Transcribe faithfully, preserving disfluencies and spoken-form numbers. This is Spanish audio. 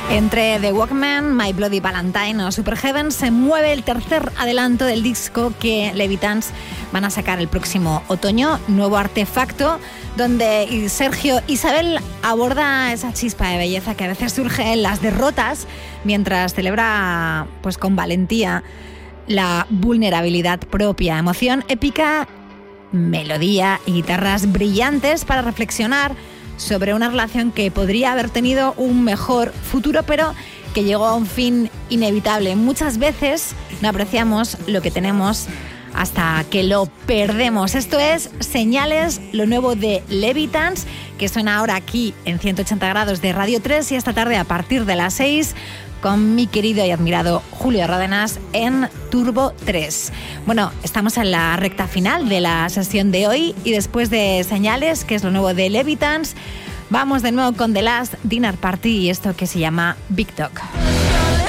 Entre The Walkman, My Bloody Valentine o Superheaven se mueve el tercer adelanto del disco que Levitans van a sacar el próximo otoño, Nuevo Artefacto, donde Sergio Isabel aborda esa chispa de belleza que a veces surge en las derrotas mientras celebra pues con valentía la vulnerabilidad propia, emoción épica, melodía y guitarras brillantes para reflexionar sobre una relación que podría haber tenido un mejor futuro, pero que llegó a un fin inevitable. Muchas veces no apreciamos lo que tenemos hasta que lo perdemos. Esto es Señales, lo nuevo de Levitans, que suena ahora aquí en ciento ochenta grados de Radio tres y esta tarde a partir de las seis con mi querido y admirado Julio Ródenas en Turbo tres. Bueno, estamos en la recta final de la sesión de hoy y después de Señales, que es lo nuevo de Levitans, vamos de nuevo con The Last Dinner Party y esto que se llama Big Talk.